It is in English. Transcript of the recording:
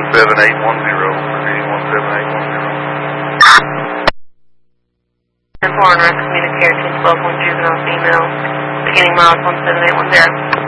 Proceeding 17810. Foreign Rescue Communications, 12 juvenile female, beginning miles 17810.